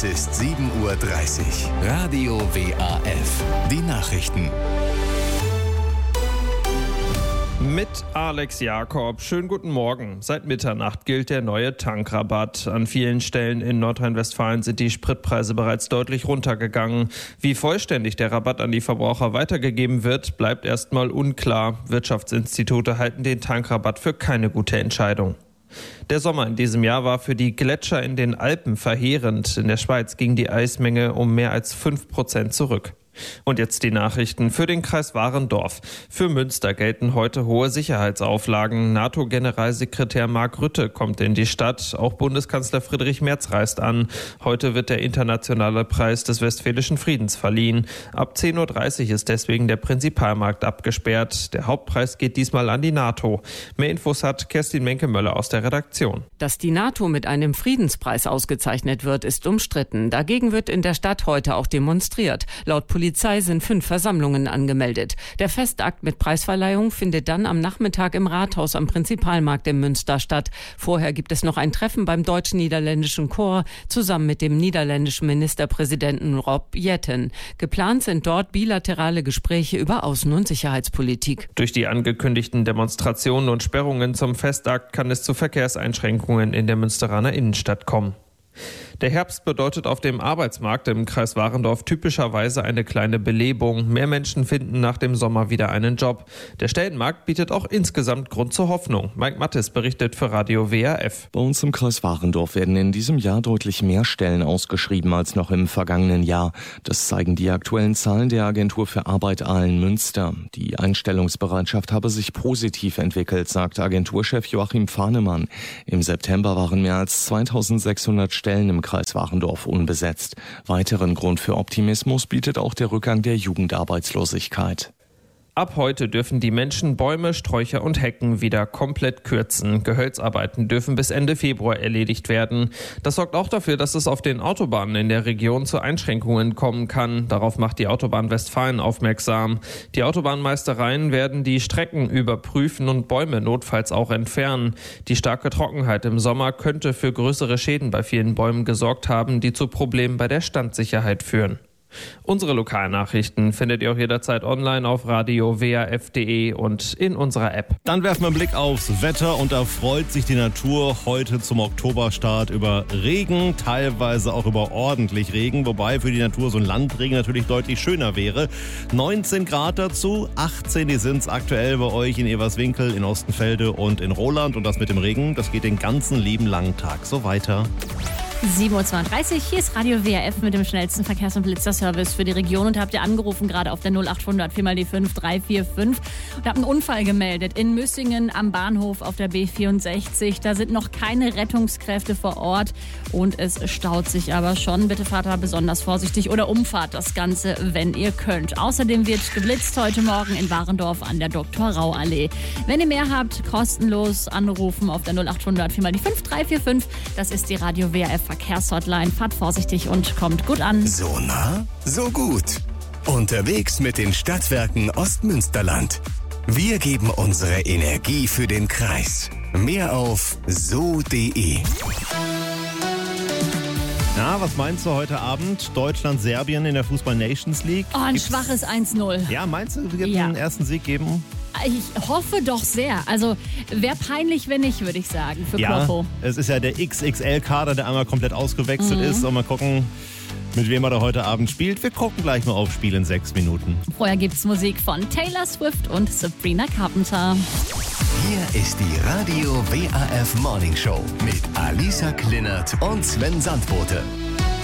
ist 7:30 Uhr. Radio WAF. Die Nachrichten. Mit Alex Jakob. Schönen guten Morgen. Seit Mitternacht gilt der neue Tankrabatt. An vielen Stellen in Nordrhein-Westfalen sind die Spritpreise bereits deutlich runtergegangen. Wie vollständig der Rabatt an die Verbraucher weitergegeben wird, bleibt erstmal unklar. Wirtschaftsinstitute halten den Tankrabatt für keine gute Entscheidung. Der Sommer in diesem Jahr war für die Gletscher in den Alpen verheerend. In der Schweiz ging die Eismenge um mehr als 5% zurück. Und jetzt die Nachrichten für den Kreis Warendorf. Für Münster gelten heute hohe Sicherheitsauflagen. NATO-Generalsekretär Mark Rutte kommt in die Stadt. Auch Bundeskanzler Friedrich Merz reist an. Heute wird der internationale Preis des Westfälischen Friedens verliehen. Ab 10:30 Uhr ist deswegen der Prinzipalmarkt abgesperrt. Der Hauptpreis geht diesmal an die NATO. Mehr Infos hat Kerstin Menke-Möller aus der Redaktion. Dass die NATO mit einem Friedenspreis ausgezeichnet wird, ist umstritten. Dagegen wird in der Stadt heute auch demonstriert. Laut Polizei sind 5 Versammlungen angemeldet. Der Festakt mit Preisverleihung findet dann am Nachmittag im Rathaus am Prinzipalmarkt in Münster statt. Vorher gibt es noch ein Treffen beim deutsch-niederländischen Chor zusammen mit dem niederländischen Ministerpräsidenten Rob Jetten. Geplant sind dort bilaterale Gespräche über Außen- und Sicherheitspolitik. Durch die angekündigten Demonstrationen und Sperrungen zum Festakt kann es zu Verkehrseinschränkungen in der Münsteraner Innenstadt kommen. Der Herbst bedeutet auf dem Arbeitsmarkt im Kreis Warendorf typischerweise eine kleine Belebung. Mehr Menschen finden nach dem Sommer wieder einen Job. Der Stellenmarkt bietet auch insgesamt Grund zur Hoffnung. Mike Mattes berichtet für Radio WAF. Bei uns im Kreis Warendorf werden in diesem Jahr deutlich mehr Stellen ausgeschrieben als noch im vergangenen Jahr. Das zeigen die aktuellen Zahlen der Agentur für Arbeit Aalen-Münster. Die Einstellungsbereitschaft habe sich positiv entwickelt, sagt Agenturchef Joachim Fahnemann. Im September waren mehr als 2600 Stellen im Kreis Warendorf unbesetzt. Weiteren Grund für Optimismus bietet auch der Rückgang der Jugendarbeitslosigkeit. Ab heute dürfen die Menschen Bäume, Sträucher und Hecken wieder komplett kürzen. Gehölzarbeiten dürfen bis Ende Februar erledigt werden. Das sorgt auch dafür, dass es auf den Autobahnen in der Region zu Einschränkungen kommen kann. Darauf macht die Autobahn Westfalen aufmerksam. Die Autobahnmeistereien werden die Strecken überprüfen und Bäume notfalls auch entfernen. Die starke Trockenheit im Sommer könnte für größere Schäden bei vielen Bäumen gesorgt haben, die zu Problemen bei der Standsicherheit führen. Unsere Lokalnachrichten findet ihr auch jederzeit online auf radio-waf.de und in unserer App. Dann werfen wir einen Blick aufs Wetter und da freut sich die Natur heute zum Oktoberstart über Regen, teilweise auch über ordentlich Regen, wobei für die Natur so ein Landregen natürlich deutlich schöner wäre. 19 Grad dazu, 18 die sind es aktuell bei euch in Everswinkel, in Ostenfelde und in Roland und das mit dem Regen, das geht den ganzen lieben langen Tag so weiter. 7:32 Uhr, hier ist Radio WAF mit dem schnellsten Verkehrs- und Blitzerservice für die Region und habt ihr angerufen gerade auf der 0800 4x5 345 und habt einen Unfall gemeldet in Müssingen am Bahnhof auf der B64. Da sind noch keine Rettungskräfte vor Ort und es staut sich aber schon. Bitte fahrt da besonders vorsichtig oder umfahrt das Ganze, wenn ihr könnt. Außerdem wird geblitzt heute Morgen in Warendorf an der Dr.-Rau-Allee. Wenn ihr mehr habt, kostenlos anrufen auf der 0800 4x5 345. Das ist die Radio WAF Verkehrshotline. Fahrt vorsichtig und kommt gut an. So nah, so gut. Unterwegs mit den Stadtwerken Ostmünsterland. Wir geben unsere Energie für den Kreis. Mehr auf so.de. Ja, was meinst du heute Abend? Deutschland-Serbien in der Fußball-Nations League? Oh, ein schwaches 1-0. Ja, meinst du, es wird einen ersten Sieg geben? Ich hoffe doch sehr. Also wäre peinlich, wenn nicht, würde ich sagen, für Kloppo. Es ist ja der XXL-Kader, der einmal komplett ausgewechselt ist. Und mal gucken, mit wem er da heute Abend spielt. Wir gucken gleich mal auf Spiel in 6 Minuten. Vorher gibt's Musik von Taylor Swift und Sabrina Carpenter. Hier ist die Radio WAF Morning Show mit Alisa Klinert und Sven Sandbote.